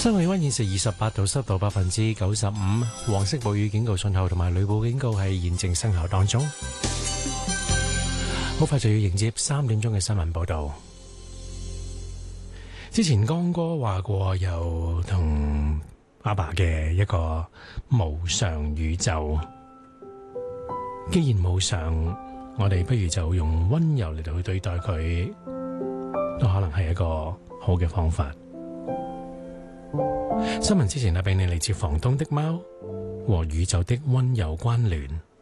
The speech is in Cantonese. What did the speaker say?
室氣溫現時28度，濕度95%，黃色暴雨警告信號同埋雷暴警告係現正生效當中。好快就要迎接3點鐘嘅新聞報道。之前江哥話過有同阿爸嘅一個無常宇宙，既然無常，我哋不如就用溫柔嚟到去對待佢，都可能係一個好嘅方法。新聞之前俾你嚟自房東的貓和宇宙的溫柔關聯。